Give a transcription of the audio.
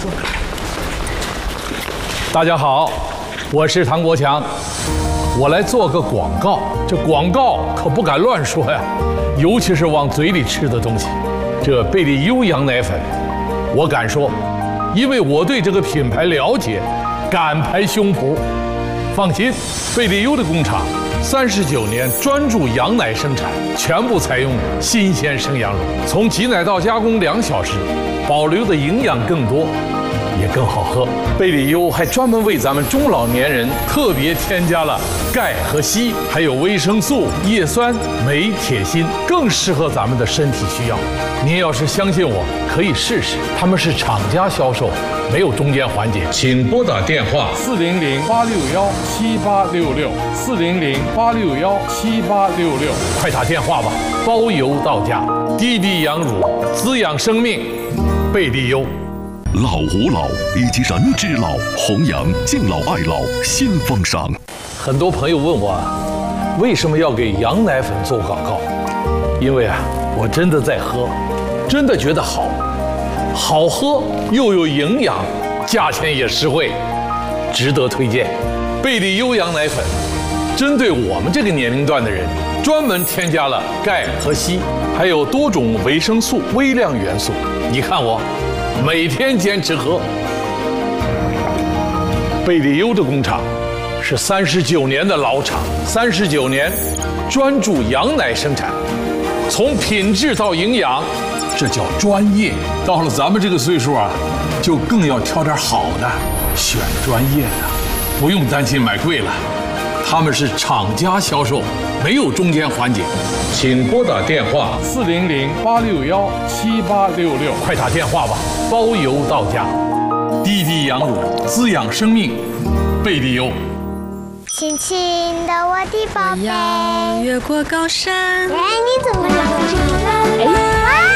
坐。 大家好，我是唐国强，我来做个广告。这广告可不敢乱说呀，尤其是往嘴里吃的东西。这贝利优羊奶粉，我敢说，因为我对这个品牌了解，敢拍胸脯。放心，贝利优的工厂39年专注羊奶生产，全部采用新鲜生羊乳，从挤奶到加工2小时，保留的营养更多，也更好喝。贝利优还专门为咱们中老年人特别添加了钙和硒，还有维生素、叶酸、镁、铁、锌，更适合咱们的身体需要。您要是相信我，可以试试。他们是厂家销售，没有中间环节。请拨打电话400-861-7866，400-861-7866，快打电话吧，包邮到家。滴滴羊乳滋养生命，贝利优。 老吾老以及人之老，弘扬敬老爱老新风尚。 很多朋友问我，为什么要给羊奶粉做广告？因为我真的在喝，真的觉得好喝又有营养，价钱也实惠，值得推荐。贝利优羊奶粉针对我们这个年龄段的人，专门添加了钙和硒，还有多种维生素、微量元素。你看我每天坚持喝。贝利优的工厂是39年的老厂，39年专注羊奶生产，从品质到营养，这叫专业。到了咱们这个岁数就更要挑点好的，选专业的，不用担心买贵了。他们是厂家销售，没有中间环节。请拨打电话400-861-7866，快打电话吧，包邮到家。滴滴羊乳滋养生命，贝利优。 亲亲的我的宝贝， 我要越过高山。 哎，你怎么了？